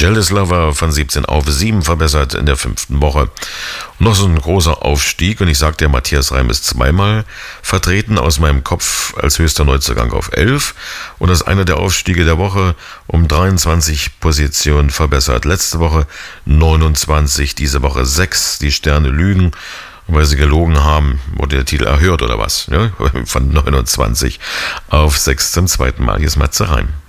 Jealous Lover von 17 auf 7 verbessert in der 5. Woche. Und noch so ein großer Aufstieg, und ich sagte, Matthias Reim ist zweimal vertreten aus meinem Kopf als höchster Neuzugang auf 11. Und das ist einer der Aufstiege der Woche, um 23 Positionen verbessert. Letzte Woche 29, diese Woche 6. Die Sterne lügen. Weil sie gelogen haben, wurde der Titel erhöht oder was? Ja? Von 29 auf 6 zum zweiten Mal. Hier ist Matze Reim.